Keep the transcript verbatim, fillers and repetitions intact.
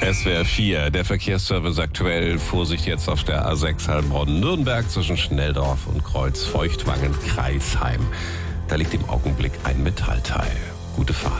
S W R vier, der Verkehrsservice aktuell. Vorsicht jetzt auf der A sechs Heilbronn-Nürnberg zwischen Schnelldorf und Kreuz Feuchtwangen-Kreisheim. Da liegt im Augenblick ein Metallteil. Gute Fahrt.